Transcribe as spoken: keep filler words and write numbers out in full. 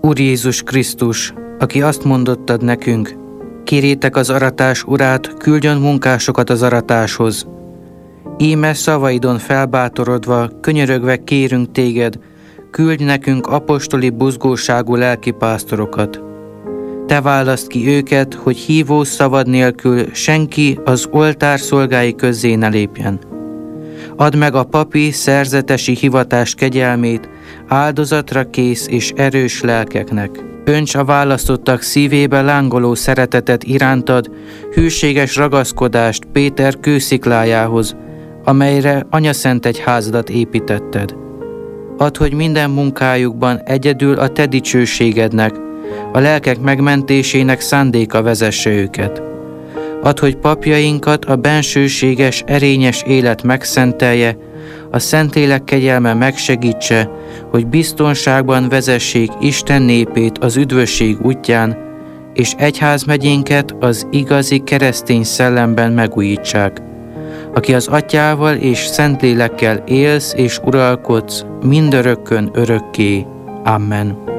Úr Jézus Krisztus, aki azt mondottad nekünk, kérjétek az aratás urát, küldjön munkásokat az aratáshoz. Íme szavaidon felbátorodva, könyörögve kérünk téged, küldj nekünk apostoli buzgóságú lelkipásztorokat. Te válaszd ki őket, hogy hívó szavad nélkül senki az oltár szolgái közzé ne lépjen. Add meg a papi, szerzetesi hivatás kegyelmét áldozatra kész és erős lelkeknek. Önts a választottak szívébe lángoló szeretetet irántad, hűséges ragaszkodást Péter kősziklájához, amelyre anyaszent egyházadat építetted. Add, hogy minden munkájukban egyedül a te dicsőségednek, a lelkek megmentésének szándéka vezesse őket. Add, hogy papjainkat a bensőséges, erényes élet megszentelje, a Szentlélek kegyelme megsegítse, hogy biztonságban vezessék Isten népét az üdvösség útján, és egyházmegyénket az igazi keresztény szellemben megújítsák, aki az Atyával és Szentlélekkel élsz és uralkodsz mindörökkön örökké. Amen.